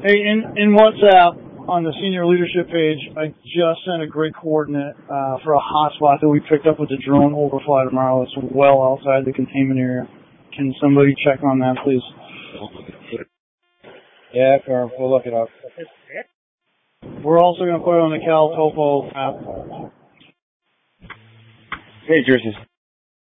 Hey, in WhatsApp on the senior leadership page, I just sent a great coordinate for a hotspot that we picked up with the drone overfly tomorrow. It's well outside the containment area. Can somebody check on that, please? Yeah, sure. We'll look it up. We're also going to put it on the Cal Topo app. Hey, Jersey.